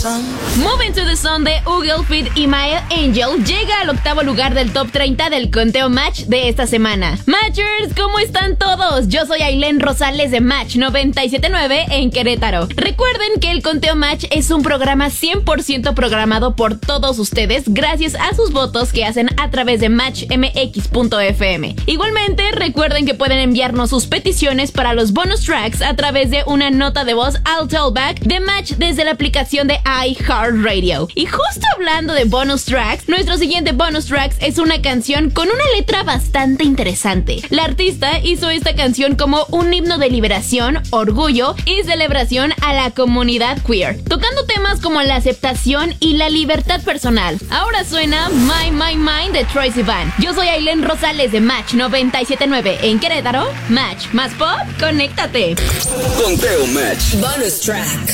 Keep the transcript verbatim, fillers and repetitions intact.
Moving to the Sun de Ooglefoot y Mile Angel llega al octavo lugar del top treinta del conteo Match de esta semana. Matchers, ¿cómo están todos? Yo soy Ailén Rosales de Match noventa y siete punto nueve en Querétaro. Recuerden que el conteo Match es un programa cien por ciento programado por todos ustedes gracias a sus votos que hacen a través de match m x punto f m. Igualmente, recuerden que pueden enviarnos sus peticiones para los bonus tracks a través de una nota de voz al Talkback de Match desde la aplicación de iHeartRadio. Y justo hablando de bonus tracks, nuestro siguiente bonus tracks es una canción con una letra bastante interesante. La artista hizo esta canción como un himno de liberación, orgullo y celebración a la comunidad queer, tocando temas como la aceptación y la libertad personal. Ahora suena My My Mind de Troye Sivan. Yo soy Ailén Rosales de Match noventa y siete punto nueve en Querétaro. Match más pop, conéctate. Conteo Match. Bonus track.